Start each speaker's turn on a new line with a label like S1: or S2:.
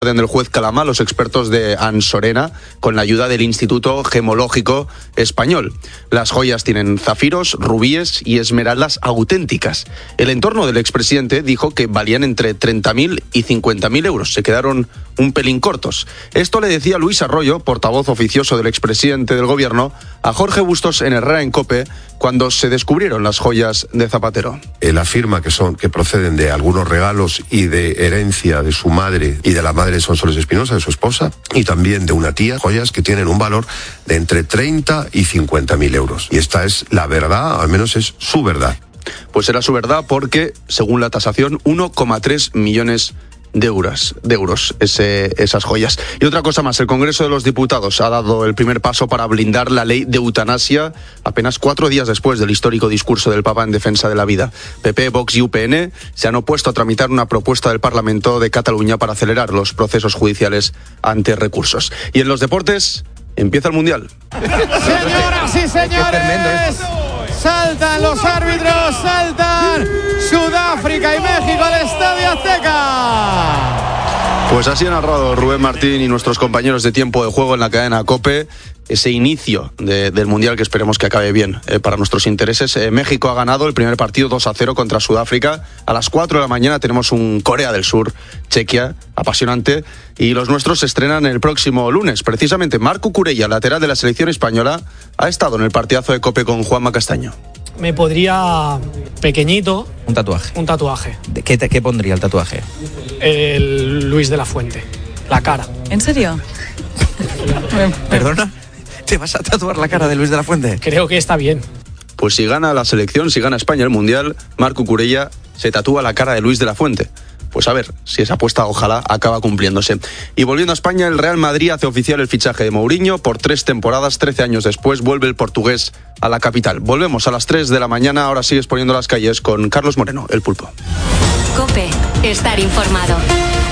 S1: del juez Calama, los expertos de Ansorena, con la ayuda del Instituto Gemológico Español. Las joyas tienen zafiros, rubíes y esmeraldas auténticas. El entorno del expresidente dijo que valían entre 30.000 y 50.000 euros. Se quedaron un pelín cortos. Esto le decía Luis Arroyo, portavoz oficioso del expresidente del gobierno, a Jorge Bustos en Herrera en COPE, cuando se descubrieron las joyas de Zapatero.
S2: Él afirma que proceden de algunos regalos y de herencia de su madre y de la madre de Sonsoles Espinosa, de su esposa, y también de una tía, joyas que tienen un valor de entre 30 y 50.000 euros. Y esta es la verdad, al menos es su verdad.
S1: Pues era su verdad porque, según la tasación, 1,3 millones de euros esas joyas. Y otra cosa más, el Congreso de los Diputados ha dado el primer paso para blindar la ley de eutanasia apenas 4 días después del histórico discurso del Papa en defensa de la vida. PP, Vox y UPN se han opuesto a tramitar una propuesta del Parlamento de Cataluña para acelerar los procesos judiciales ante recursos. Y en los deportes, empieza el Mundial.
S3: Señoras y señores, saltan los árbitros, saltan Sudáfrica y México al Estadio Azteca.
S1: Pues así ha narrado Rubén Martín y nuestros compañeros de Tiempo de Juego en la cadena COPE ese inicio del Mundial, que esperemos que acabe bien para nuestros intereses. México ha ganado el primer partido 2-0 contra Sudáfrica. A las 4 de la mañana tenemos un Corea del Sur, Chequia, apasionante. Y los nuestros se estrenan el próximo lunes. Precisamente Marc Cucurella, lateral de la selección española, ha estado en el partidazo de COPE con Juanma Castaño.
S4: Me podría pequeñito.
S5: Un tatuaje.
S4: Un tatuaje.
S5: ¿Qué pondría el tatuaje?
S4: El Luis de la Fuente. La cara.
S6: ¿En serio?
S5: ¿Perdona? ¿Te vas a tatuar la cara de Luis de la Fuente?
S4: Creo que está bien.
S1: Pues si gana la selección, si gana España el Mundial, Marc Cucurella se tatúa la cara de Luis de la Fuente. Pues a ver, si esa apuesta ojalá acaba cumpliéndose. Y volviendo a España, el Real Madrid hace oficial el fichaje de Mourinho. Por 3 temporadas, 13 años después, vuelve el portugués a la capital. Volvemos a las 3 de la mañana, ahora sigues poniendo las calles con Carlos Moreno, el Pulpo.
S7: COPE, estar informado.